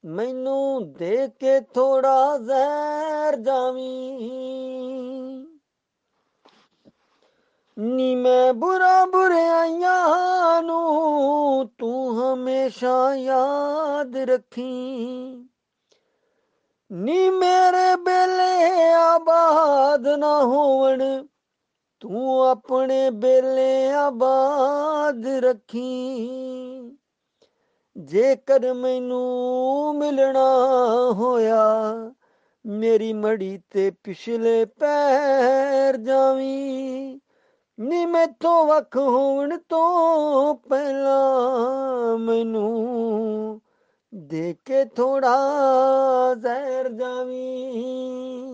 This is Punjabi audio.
ਮੈਨੂੰ ਦੇ ਕੇ ਥੋੜਾ ਜ਼ਹਿਰ ਜਾਵੀਂ। ਨੀ ਮੈਂ ਬੁਰਾਈਆਂ ਨੂੰ ਤੂੰ ਹਮੇਸ਼ਾ ਯਾਦ ਰੱਖੀਂ। ਨੀ ਮੇਰੇ ਬੇਲੇ ਆਬਾਦ ਨਾ ਹੋਵਣ ਤੂੰ ਆਪਣੇ ਬੇਲੇ ਆਬਾਦ ਰੱਖੀਂ। ਜੇਕਰ ਮੈਨੂੰ ਮਿਲਣਾ ਹੋਇਆ ਮੇਰੀ ਮੜੀ ਤੇ ਪਿਛਲੇ ਪੈਰ ਜਾਵੀਂ। ਨੀ ਮੈਥੋਂ ਵੱਖ ਹੋਣ ਤੋਂ ਪਹਿਲਾਂ ਮੈਨੂੰ ਦੇ ਕੇ ਥੋੜਾ ਜ਼ਹਿਰ ਜਾਵੀਂ।